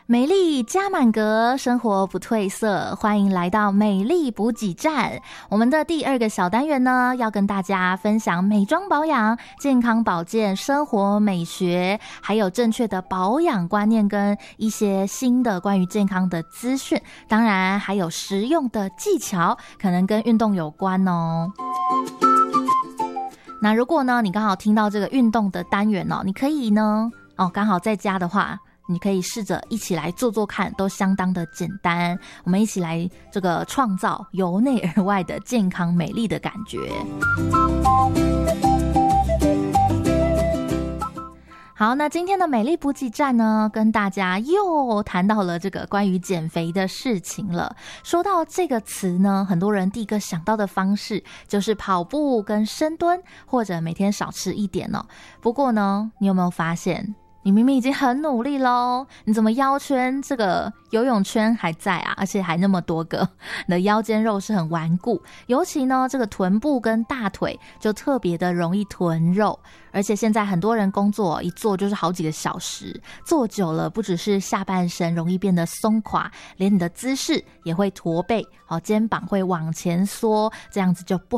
美丽加满格，生活不褪色，欢迎来到美丽补给站。我们的第2个小单元呢，要跟大家分享美妆保养、健康保健、生活美学，还有正确的保养观念跟一些新的关于健康的资讯，当然还有实用的技巧，可能跟运动有关哦。那如果呢，你刚好听到这个运动的单元哦，你可以呢，刚好在家的话，你可以试着一起来做做看，都相当的简单。我们一起来这个创造由内而外的健康美丽的感觉。好，那今天的美丽补给站呢，跟大家又谈到了这个关于减肥的事情了。说到这个词呢，很多人第一个想到的方式就是跑步跟深蹲，或者每天少吃一点哦。不过呢，你有没有发现，你明明已经很努力咯，你怎么腰圈这个游泳圈还在啊，而且还那么多个，你的腰间肉是很顽固，尤其呢这个臀部跟大腿就特别的容易囤肉，而且现在很多人工作一坐就是好几个小时，坐久了不只是下半身容易变得松垮，连你的姿势也会驼背，肩膀会往前缩，这样子就不